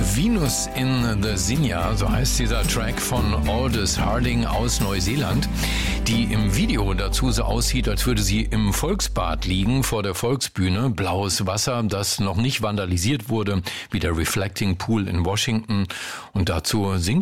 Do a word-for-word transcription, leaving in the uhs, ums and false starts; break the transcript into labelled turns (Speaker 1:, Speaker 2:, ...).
Speaker 1: Venus in the Zinja, so heißt dieser Track von Aldous Harding aus Neuseeland, die im Video dazu so aussieht, als würde sie im Volksbad liegen vor der Volksbühne. Blaues Wasser, das noch nicht vandalisiert wurde, wie der Reflecting Pool in Washington. Und dazu singt